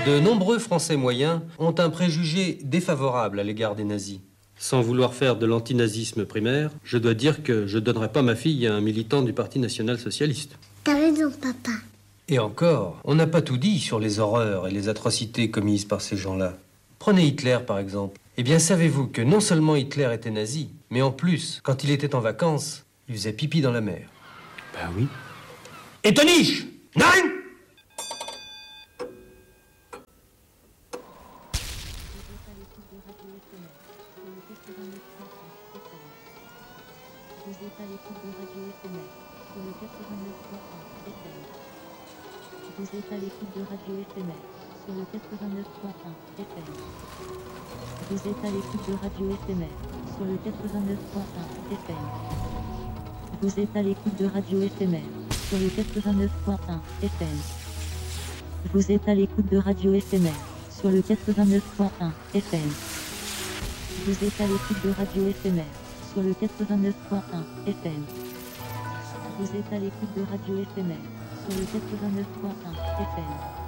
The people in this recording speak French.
De nombreux Français moyens ont un préjugé défavorable à l'égard des nazis. Sans vouloir faire de l'antinazisme primaire, je dois dire que je ne donnerai pas ma fille à un militant du Parti national-socialiste. T'as raison, papa. Et encore, on n'a pas tout dit sur les horreurs et les atrocités commises par ces gens-là. Prenez Hitler, par exemple. Eh bien, savez-vous que non seulement Hitler était nazi, mais en plus, quand il était en vacances, il faisait pipi dans la mer. Ben oui. Et Toniche! Nein! Vous êtes à l'écoute de Radio Éphémère sur le 89.1 FM. Vous êtes à l'écoute de Radio Éphémère sur le 89.1 FM. Vous êtes à l'écoute de Radio Éphémère sur le 89.1 FM. Vous êtes à l'écoute de Radio Éphémère sur le 89.1 FM. Vous êtes à l'écoute de Radio Éphémère sur le 89.1 FM. Vous êtes à l'écoute de Radio Éphémère sur le 89.1 FM. Vous êtes à l'écoute de Radio Éphémère sur le 89.1 FM.